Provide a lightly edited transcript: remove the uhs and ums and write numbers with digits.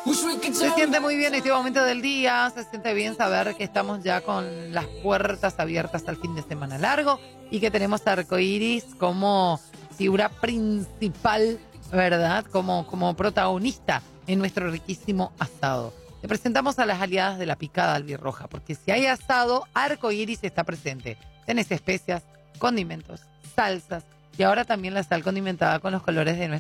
Se siente muy bien este momento del día, se siente bien saber que estamos ya con las puertas abiertas al fin de semana largo y que tenemos a Arcoiris como figura principal, ¿verdad? Como protagonista en nuestro riquísimo asado. Te presentamos a las aliadas de la picada albirroja, porque si hay asado, Arcoiris está presente. Tenés especias, condimentos, salsas y ahora también la sal condimentada con los colores de